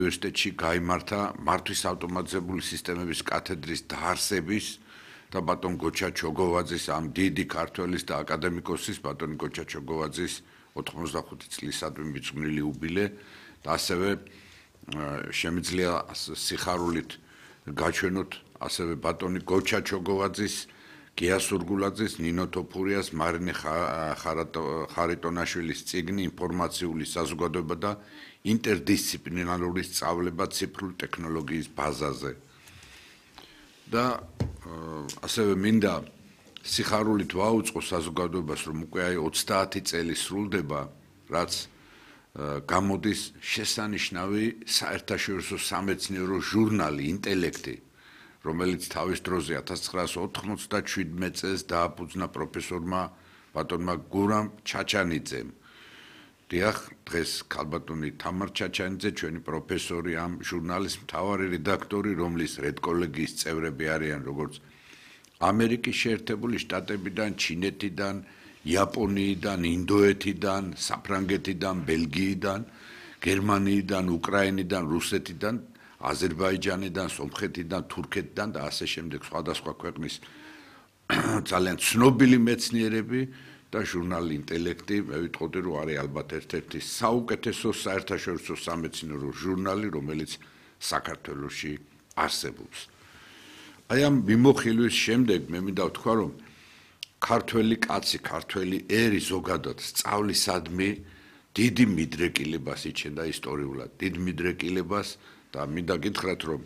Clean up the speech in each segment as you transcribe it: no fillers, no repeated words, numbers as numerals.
უნივერსიტეტში გაიმართა მართვის ავტომატიზებული სისტემების კათედრის დაარსების და ბატონ გოჩა ჩოგოვაძის ამ დიდი ქართველის და აკადემიკოსის ბატონი გოჩა ჩოგოვაძის 85 წლისადმი მიძღვნილი იუბილე და ასევე შემიძლია სიხარულით გაჩვენოთ ასევე ბატონი გოჩა ჩოგოვაძის, გია სურგულაძის, ნინო თოფურიას, მარინე ხარიტონაშვილის წიგნი ინფორმაციული საზოგადოება და ინტერდისციპლინარული სწავლება ციფრული ტექნოლოგიის ბაზაზე. და ასევე მინდა სიხარულით ვაუწყო საზოგადოებას, რომ უკვე 30 წელი სრულდება, რაც გამოდის შესანიშნავი საერთაშორისო სამეცნიერო ჟურნალი ინტელექტი, რომელიც თავის დროზე 1997 წელს დააფუძნა პროფესორმა ბატონმა გურამ ჩაჩანიძემ. დიახ, დღეს ქალბატონი თამარ ჩაჩანიძე, ჩვენი პროფესორი ამ ჟურნალის მთავარი რედაქტორი, რომლის რედკოლეგიის წევრები არიან როგორც ამერიკის შეერთებული შტატებიდან, ჩინეთიდან, იაპონიიდან, ინდოეთიდან, საფრანგეთიდან, ბელგიიდან, გერმანიიდან, უკრაინიდან, რუსეთიდან, აზერბაიჯანიდან, სომხეთიდან, თურქეთიდან და ასე შემდეგ სხვადასხვა ქვეყნის ძალიან ცნობილი მეცნიერები და ჟურნალი ინტელექტი, მე ვიტყოდი, რომ არის ალბათ ერთ-ერთი საუკეთესო საერთაშორისო სამეცნიერო ჟურნალი, რომელიც საქართველოში არსებობს. აი ამ მიმოხილვის შემდეგ მე მინდა ვთქვა, რომ ქართველი კაცი, ქართველი ერი ზოგადად სწავლისადმი დიდი მიდრეკილებას იჩენდა ისტორიულად, დიდ მიდრეკილებას და მინდა გითხრათ, რომ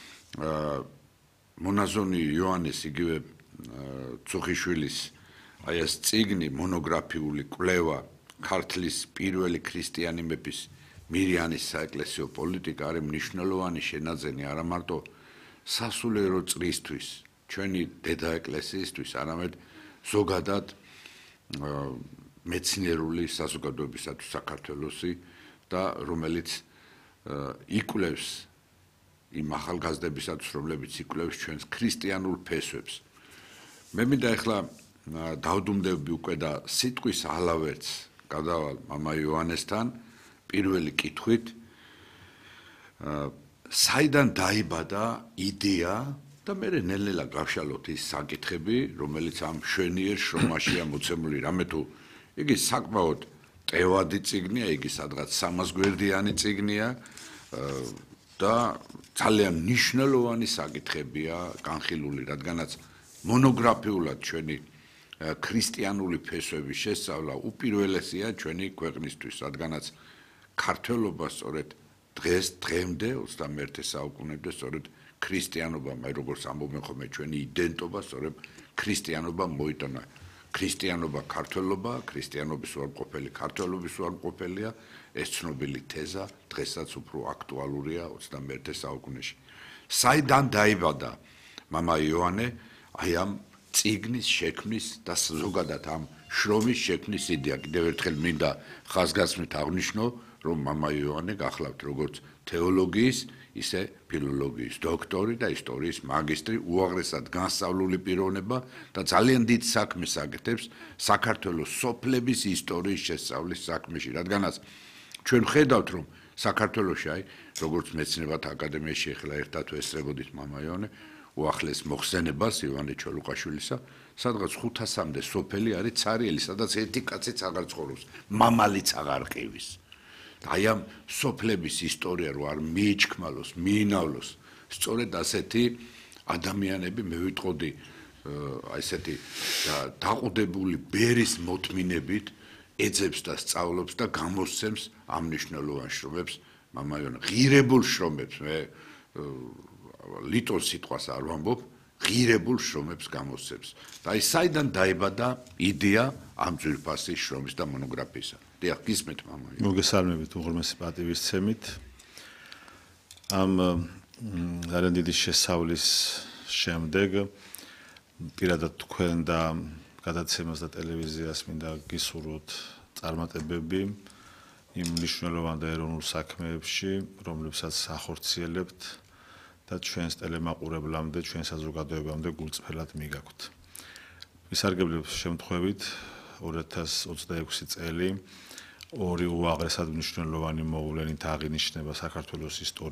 მონაზონი იოანეს იგივე ცუხიშვილის აი ეს წიგნი მონოგრაფიული კვლევა ქართლის პირველი ქრისტიანი მეფის მირიანის საეკლესიო პოლიტიკა არის მნიშვნელოვანი შენაძენი არა მარტო სასულიერო წრისთვის, ჩვენი დედა ეკლესიისთვის, არამედ ზოგადად მეცნიერული საზოგადოებისათვის საქართველოსი და რომელიც იკვლევს იმ ახალგაზრდებისათვის, რომლებიც იკვლევს ჩვენს ქრისტიანულ ფესვებს. მე მინდა ახლა დავდუმდები უკვე და სიტყვის ალავერts გადავალ მამა იოანესთან პირველი კითხვით საიდან დაიბადა იდეა და მე ნელ-ნელა გავშალოთ ის საკითხები, რომელიც ამ შვენიერ შრომაშია მოცემული, რამე თუ იგი საკმაოდ ტევადი წიგნია, იგი სადღაც 300 გვერდიანი წიგნია და ძალიან მნიშვნელოვანი საკითხებია განხილული, რადგანაც მონოგრაფიულად ჩვენი ქრისტიანული ფესვების შესწავლა უპირველესია ჩვენი ქვეყნისთვის, რადგანაც ქართველობა სწორედ დღემდე 21 საუკუნემდე სწორედ ქრისტიანობა, მე როგორც ამბობენ ხოლმე ჩვენი იდენტობა სწორედ ქრისტიანობა მოიტანა. ქრისტიანობა ქართველობა, ქრისტიანობის უარყოფელი ქართველობის უარყოფელია, ეს ცნობილი თეზა დღესაც უფრო აქტუალურია 21 საუკუნეში. საიდან დაიბადა მამა იოანე აი ამ წიგნის შექმნის და ზოგადად ამ შრომის შექმნის იდეა. კიდევ ერთხელ მინდა ხაზგასმით აღნიშნო, რომ მამა იოანე გახლავთ როგორც თეოლოგიის, ისე ფილოლოგიის დოქტორი და ისტორიის მაგისტრი, უაღრესად განსწავლული პიროვნება და ძალიან დიდ საქმეს აკეთებს საქართველოს სოფლების ისტორიის შესწავლის საქმეში, რადგანაც ჩვენ ვხედავთ, რომ საქართველოში აი როგორც მეცნიერებათა აკადემიაში ახლა ერთად ვესწრებოდით მამა იოანე უახლეს მოხსენებას ივანე ჩოლუყაშვილისა, სადღაც 500-მდე სოფელი არის ცარიელი, სადაც ერთი კაციც აღარ ცხოვრობს, მამალიც აღარ ყივის. აი ამ სოფლების ისტორია რო არ მიიჩქმალოს, მიინავლოს, სწორედ ასეთი ადამიანები მე ვიტყოდი აი ესეთი დაყუდებული ბერის მოთმინებით ეძებს და სწავლობს და გამოსცემს ამ მნიშვნელოვან შრომებს მამა იოანე. ღირებულ შრომებს მე ლიტოს სიტყვას არ ვამბობ, ღირებულ შრომებს გამოსცემს. და აი საიდან დაიბადა იდეა ამ ძვირფასი შრომის და მონოგრაფიისა. დიახ, გისმენთ მამა. მოგესალმებით უღრმესი პატივისცემით. ამ ძალიან დიდი შესწავლის შემდეგ პირადად თქვენ და გადაცემას და ტელევიზიას მინდა გისურვოთ წარმატებები იმ მნიშვნელოვან და ეროვნულ საქმეებში, რომლებსაც ახორციელებთ და ჩვენს ტელემაყურებლამდე, ჩვენ საზოგადოებამდე გულწრფელად მიგაქვთ. ვისარგებლებ შემთხვევით 2026 წელი ორი უაღრესად მნიშვნელოვანი მოვლენით აღინიშნება საქართველოს ისტორიაში.